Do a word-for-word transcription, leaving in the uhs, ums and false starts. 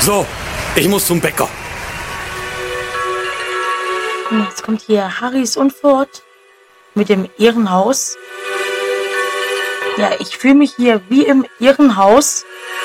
So, ich muss zum Bäcker. Jetzt kommt hier Harrys Unfort mit dem Irrenhaus. Ja, ich fühle mich hier wie im Irrenhaus.